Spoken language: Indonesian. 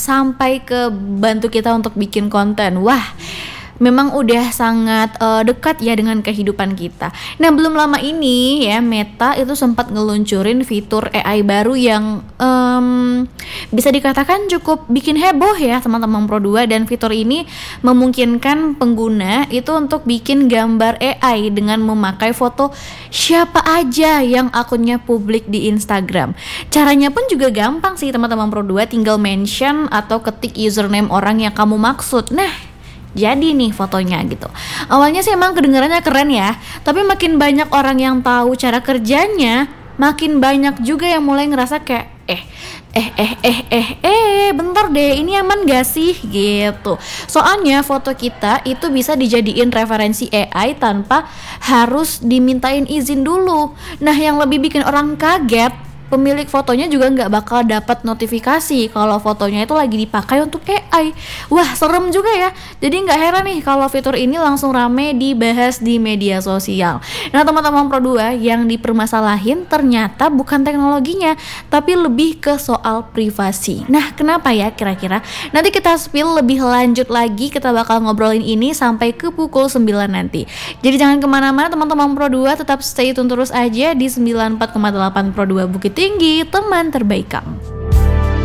sampai ke bantu kita untuk bikin konten. Wah, memang udah sangat dekat ya dengan kehidupan kita. Nah, belum lama ini ya Meta itu sempat ngeluncurin fitur AI baru yang bisa dikatakan cukup bikin heboh ya teman-teman Pro2, dan fitur ini memungkinkan pengguna itu untuk bikin gambar AI dengan memakai foto siapa aja yang akunnya publik di Instagram. Caranya pun juga gampang sih teman-teman Pro2, tinggal mention atau ketik username orang yang kamu maksud. Nah, jadi nih fotonya gitu. Awalnya sih emang kedengarannya keren ya, tapi makin banyak orang yang tahu cara kerjanya, makin banyak juga yang mulai ngerasa kayak bentar deh, ini aman gak sih gitu. Soalnya foto kita itu bisa dijadiin referensi AI tanpa harus dimintain izin dulu. Nah, yang lebih bikin orang kaget, pemilik fotonya juga nggak bakal dapat notifikasi kalau fotonya itu lagi dipakai untuk AI. Wah, serem juga ya. Jadi nggak heran nih kalau fitur ini langsung rame dibahas di media sosial. Nah, teman-teman Pro2, yang dipermasalahin ternyata bukan teknologinya, tapi lebih ke soal privasi. Nah, kenapa ya kira-kira? Nanti kita spill lebih lanjut lagi, kita bakal ngobrolin ini sampai ke pukul 9 nanti. Jadi jangan kemana-mana teman-teman Pro2, tetap stay tune terus aja di 94,8 Pro2 Bukit Tinggi, teman terbaik kamu.